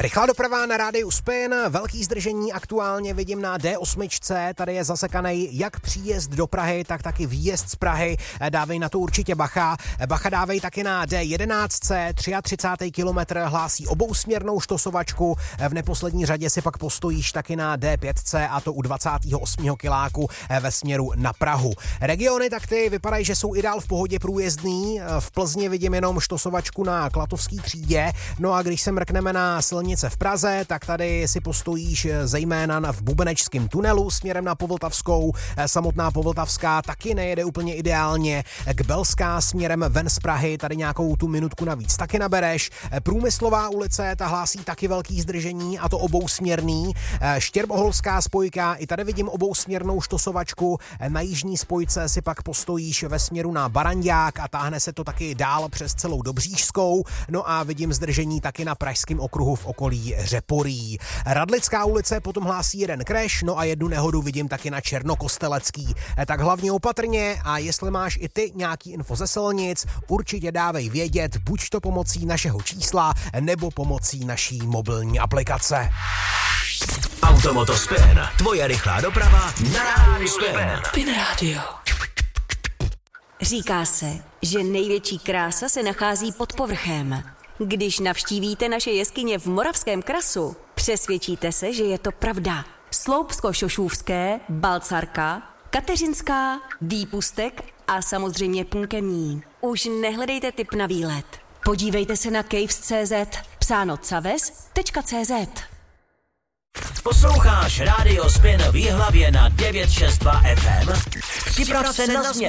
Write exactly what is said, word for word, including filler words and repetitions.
Rychlá doprava na rádiu Spin, velký zdržení aktuálně vidím na dé osm, tady je zasekanej jak příjezd do Prahy, tak taky výjezd z Prahy, dávej na to určitě bacha. Bacha dávej taky na dé jedenáct, třicátý třetí kilometr hlásí obousměrnou štosovačku, v neposlední řadě si pak postojíš taky na dé pět a to u dvacátého osmého kiláku ve směru na Prahu. Regiony tak ty vypadají, že jsou i dál v pohodě průjezdný, v Plzni vidím jenom štosovačku na Klatovský třídě, no a když se mrkneme na silnice v Praze, tak tady si postojíš zejména v Bubenečském tunelu směrem na Povltavskou. Samotná Povltavská taky nejede úplně ideálně. K Belská směrem ven z Prahy, tady nějakou tu minutku navíc taky nabereš. Průmyslová ulice, ta hlásí taky velký zdržení a to obousměrný. Štěrboholská spojka, i tady vidím obousměrnou štosovačku. Na jižní spojce si pak postojíš ve směru na Barandák a táhne se to taky dál přes celou Dobřížskou. No a vidím zdržení taky na Pražském okruhu v okolí Řeporí. Radlická ulice potom hlásí jeden crash, no a jednu nehodu vidím taky na Černokostelecký. Tak hlavně opatrně a jestli máš i ty nějaký info ze silnic, určitě dávej vědět, buď to pomocí našeho čísla, nebo pomocí naší mobilní aplikace. Automoto Spin, tvoje rychlá doprava na rádiu Spin. Spin Radio. Říká se, že největší krása se nachází pod povrchem. Když navštívíte naše jeskyně v Moravském krasu, přesvědčíte se, že je to pravda. Sloupsko-Šošůvské, Balcarka, Kateřinská, Výpustek a samozřejmě Punkemní. Už nehledejte tip na výlet. Podívejte se na caves tečka cé zet, psáno caves tečka cé zet. Posloucháš Rádio Spin v Jihlavě na devět šest dva ef em? Připrav se na směr